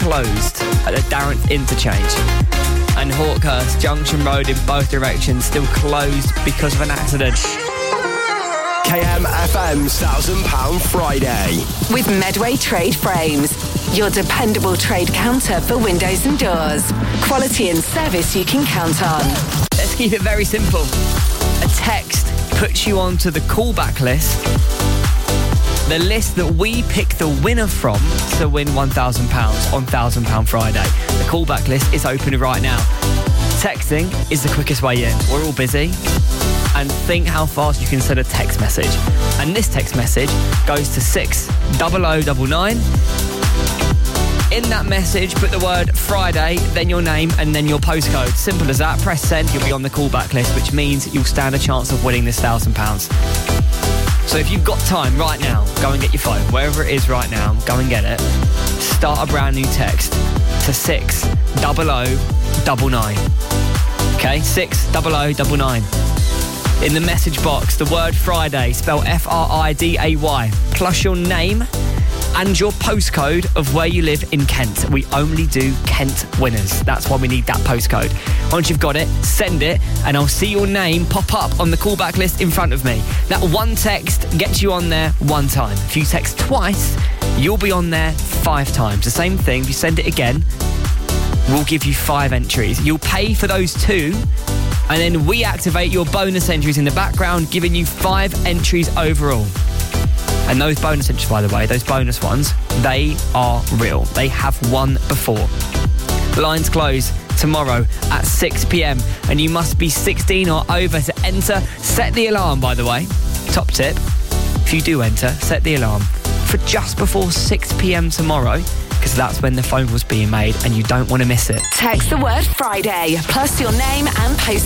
closed at the Darrant interchange. And Hawkhurst Junction Road in both directions still closed because of an accident. KMFM's £1,000 Friday. With Medway Trade Frames, your dependable trade counter for windows and doors. Quality and service you can count on. Let's keep it very simple. A text puts you onto the callback list. The list that we pick the winner from to win £1,000 on £1,000 Friday. The callback list is open right now. Texting is the quickest way in. We're all busy. And think how fast you can send a text message. And this text message goes to 60099. In that message, put the word Friday, then your name, and then your postcode. Simple as that. Press send, you'll be on the callback list, which means you'll stand a chance of winning this £1,000. So if you've got time right now, go and get your phone, wherever it is right now, go and get it. Start a brand new text to 60099. Okay, 60099. In the message box, the word Friday, spell Friday, plus your name and your postcode of where you live in Kent. We only do Kent winners. That's why we need that postcode. Once you've got it, send it, and I'll see your name pop up on the callback list in front of me. That one text gets you on there one time. If you text twice, you'll be on there 5 times. The same thing, if you send it again, we'll give you 5 entries. You'll pay for those 2, and then we activate your bonus entries in the background, giving you 5 entries overall. And those bonus entries, by the way, those bonus ones, they are real. They have won before. Lines close tomorrow at 6 p.m. and you must be 16 or over to enter. Set the alarm, by the way. Top tip, if you do enter, set the alarm for just before 6 p.m. tomorrow, because that's when the phone was being made and you don't want to miss it. Text the word Friday, plus your name and post